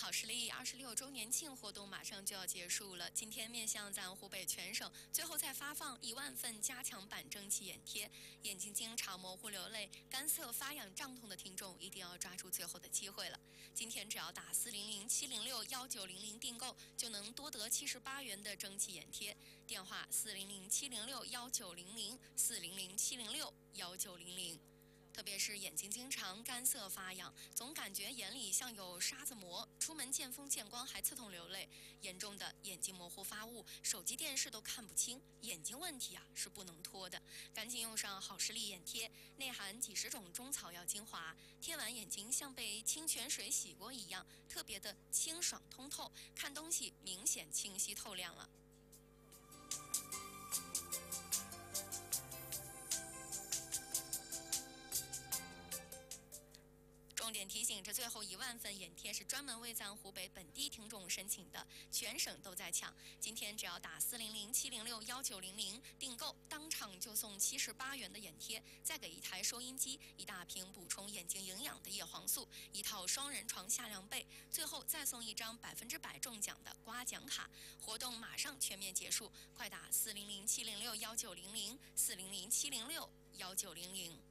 好视力26周年庆活动马上就要结束了，今天面向咱湖北全省，最后再发放1万份加强版蒸汽眼贴。眼睛经常模糊流泪、干涩发痒胀痛的听众，一定要抓住最后的机会了。今天只要打400-706-1900订购，就能多得78元的蒸汽眼贴。电话400-706-1900，400-706-1900。特别是眼睛经常干涩发痒，总感觉眼里像有沙子膜，出门见风见光还刺痛流泪，严重的眼睛模糊发雾，手机电视都看不清，眼睛问题是不能拖的。赶紧用上好视力眼贴，内含几十种中草药精华，贴完眼睛像被清泉水洗过一样，特别的清爽通透，看东西明显清晰透亮了。重点提醒：这最后1万份眼贴是专门为咱湖北本地听众申请的，全省都在抢。今天只要打400-706-1900订购，当场就送78元的眼贴，再给1台收音机、1大瓶补充眼睛营养的叶黄素、1套双人床夏亮被，最后再送1张100%中奖的刮奖卡。活动马上全面结束，快打400-706-1900，400-706-1900。